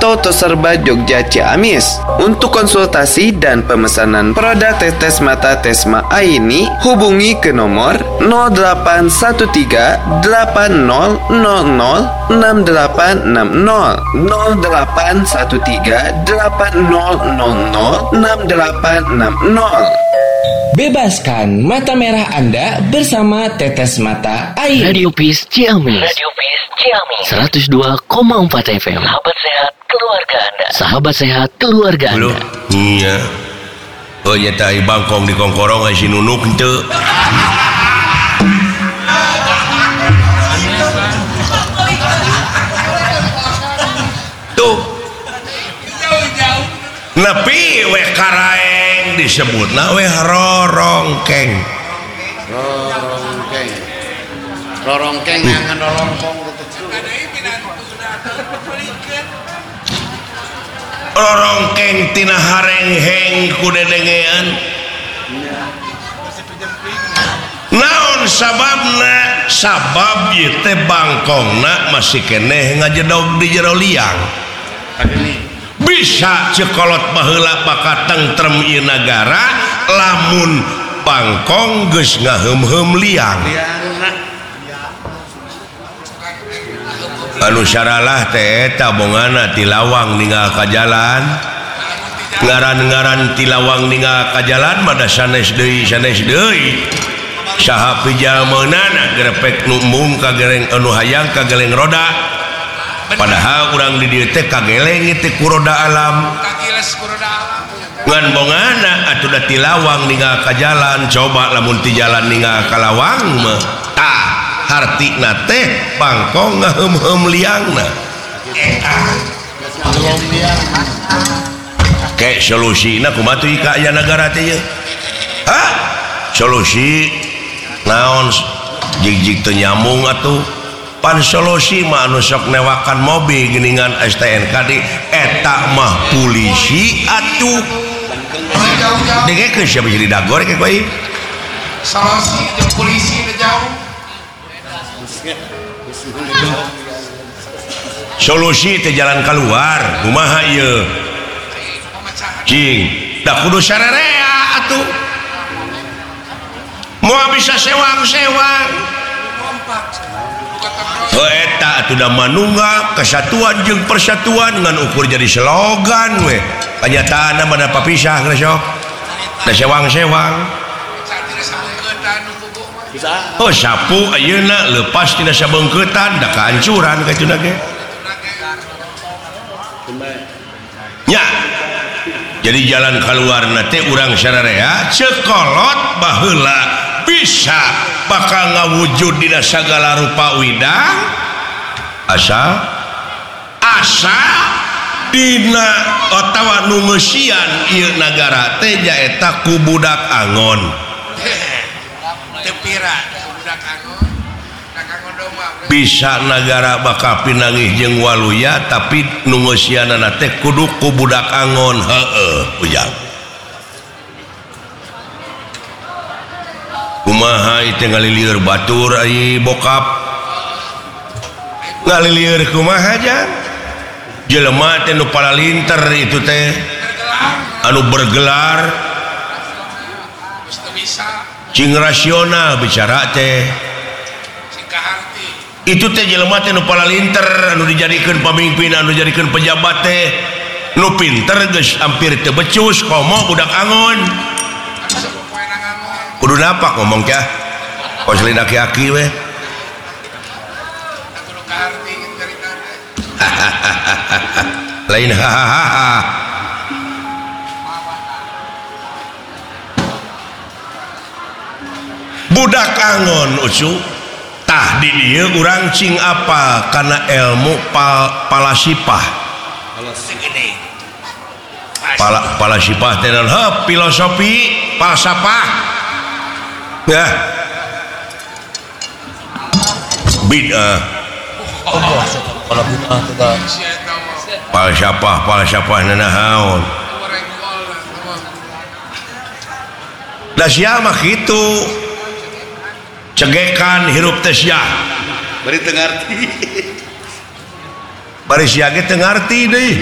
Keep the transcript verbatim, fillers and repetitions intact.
atau Toserba Jogja Ciamis. Untuk konsultasi dan pemesanan produk tetes mata Tesma Aini, hubungi ke nomor nol delapan satu tiga delapan nol nol nol enam delapan enam nol nol delapan satu tiga delapan nol nol nol enam delapan enam nol. Bebaskan mata merah Anda bersama Tetes Mata Aini. Radio Peace Ciamis. Radio Peace Ciamis. seratus dua koma empat F M. Sahabat sehat keluarga Anda. Sahabat sehat keluarga Anda. Belum? Iya. Oh ya tai bangkong di kongkorong si nunuk ente. Tuh. Nepi we karaeng disebutna we rorongkeng. Rorongkeng. Rorongkeng yang ngendolongkong gitu. Rorongkeng tina harengheng ku dedengean. Naon sababna? Sabab ieu teh bangkongna masih keneh ngajedog di jero liang. Bisa cekolot baheula baka tentrem ieu nagara lamun bangkong geus ngaheum-heum liang. Anu syaralah teh eta bongana ti lawang ninggal ka jalan. Ngaran-ngaran ti lawang ninggal ka jalan mada sanes deui sanes deui. Saha pijalmeunana grepek nu mung ka geleng anu hayang ka geleng roda. Padahal urang di dieu teh kageleng teh ku roda alam. Kagiles ku roda alam. Ngan bongana atuh da ti lawang ninggal ka jalan, coba lamun ti jalan ninggal ka lawang mah. Tah, hartina teh bangkong ngaheum-heum liangna. Eta. Ke solusina kumaha teh ka aya nagara teh ieu? Hah? Solusi naon jig-jig teu nyambung atuh. Pan solusi mah anu sok newakan mobil geuningan S T N K di eta mah polisi atuh. Dege siapa jadi dagor ke koi? Solusi jeung polisi teh jauh. Solusi teh jalan keluar, kumaha ieu? Cing, da kudu sararea atuh. Moal bisa sewang-sewang. Oh eta atuh da manunggal kesatuan jeung persatuan ngan ukur jadi slogan we. Kanyataanna mah da papisah geus sok. Da sewang-sewang. Oh sapu ayeuna leupas tina sabeungkeutan da kahancuran katuna ge. Nya. Jadi jalan keluarna teh urang sararea cekolot baheula bisa bakal ngawujud dina sagala rupa widang asal asal dina otawa nu ngeusian ieu nagara teh nyaeta ku budak angon. Teu pira budak angon. Bisa nagara bakal pinangih jeung waluya tapi nu ngeusianana teh kudu ku budak angon. Heueuh ujang. Kumaha itu ngalilir batur ai bokap ngalilir kumaha aja jelema teh nu palalinter itu teh anu bergelar cing rasional bicara teh itu teh jelema teh nu palalinter anu dijadikeun pamimpin anu dijadikeun pejabat teh nu pinter geus hampir teu becus komo budak angon. Kudu napa ngomong kah? Kau selin aki-aki weh. Lain hahaha. Budak angon ucu. Tah di dieu urang cing apa kana ilmu pal palasipah. Pala palasipah teh naon? Heuh, filosofi, falsafah. Ya bid'ah falsafah falsafah nanahaun da sia mah kitu cegekan hirup teh sia bari teu ngarti bari sia ge teu ngarti deui.